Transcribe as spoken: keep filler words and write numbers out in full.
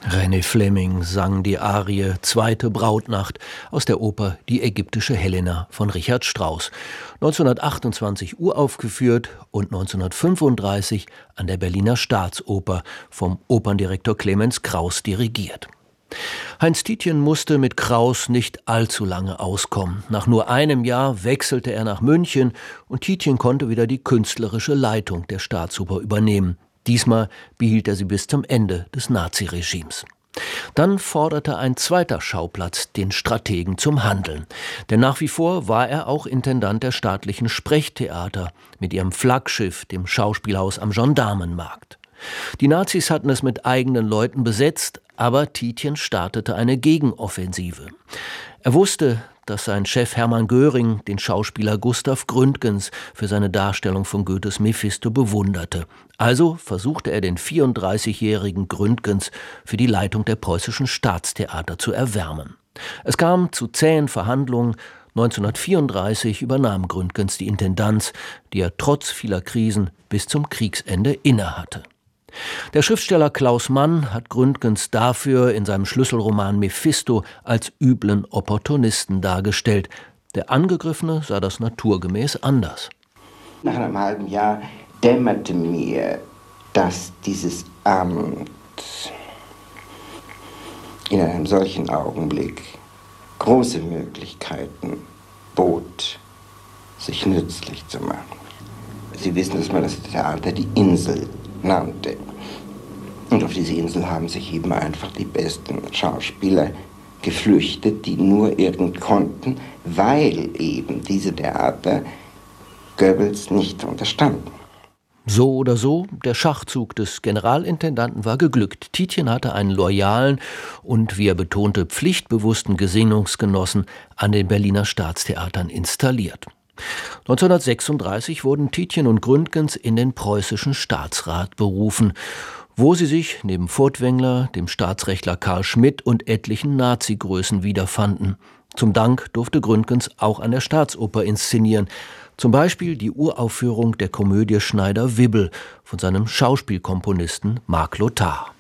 René Fleming sang die Arie »Zweite Brautnacht« aus der Oper »Die ägyptische Helena« von Richard Strauss. neunzehnhundertachtundzwanzig uraufgeführt und neunzehnhundertfünfunddreißig an der Berliner Staatsoper vom Operndirektor Clemens Krauss dirigiert. Heinz Tietjen musste mit Krauss nicht allzu lange auskommen. Nach nur einem Jahr wechselte er nach München und Tietjen konnte wieder die künstlerische Leitung der Staatsoper übernehmen. Diesmal behielt er sie bis zum Ende des Naziregimes. Dann forderte ein zweiter Schauplatz den Strategen zum Handeln. Denn nach wie vor war er auch Intendant der staatlichen Sprechtheater mit ihrem Flaggschiff, dem Schauspielhaus am Gendarmenmarkt. Die Nazis hatten es mit eigenen Leuten besetzt, aber Tietjen startete eine Gegenoffensive. Er wusste, dass sein Chef Hermann Göring den Schauspieler Gustav Gründgens für seine Darstellung von Goethes Mephisto bewunderte. Also versuchte er den vierunddreißigjährigen Gründgens für die Leitung der Preußischen Staatstheater zu erwärmen. Es kam zu zähen Verhandlungen. neunzehnhundertvierunddreißig übernahm Gründgens die Intendanz, die er trotz vieler Krisen bis zum Kriegsende innehatte. Der Schriftsteller Klaus Mann hat Gründgens dafür in seinem Schlüsselroman Mephisto als üblen Opportunisten dargestellt. Der Angegriffene sah das naturgemäß anders. Nach einem halben Jahr dämmerte mir, dass dieses Amt in einem solchen Augenblick große Möglichkeiten bot, sich nützlich zu machen. Sie wissen, dass man das Theater die Insel nannte. Und auf diese Insel haben sich eben einfach die besten Schauspieler geflüchtet, die nur irgend konnten, weil eben diese Theater Goebbels nicht unterstanden. So oder so, der Schachzug des Generalintendanten war geglückt. Tietjen hatte einen loyalen und, wie er betonte, pflichtbewussten Gesinnungsgenossen an den Berliner Staatstheatern installiert. neunzehnhundertsechsunddreißig wurden Tietjen und Gründgens in den preußischen Staatsrat berufen, wo sie sich neben Furtwängler, dem Staatsrechtler Karl Schmidt und etlichen Nazi-Größen wiederfanden. Zum Dank durfte Gründgens auch an der Staatsoper inszenieren, zum Beispiel die Uraufführung der Komödie Schneider-Wibbel von seinem Schauspielkomponisten Marc Lothar.